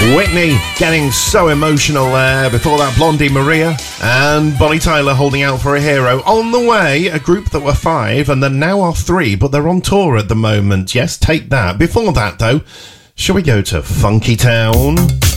Whitney getting so emotional there. Before that, Blondie Maria and Bonnie Tyler holding out for a hero. On the way, a group that were 5 and then now are 3, but they're on tour at the moment. Yes, take that. Before that, though, shall we go to Funky Town?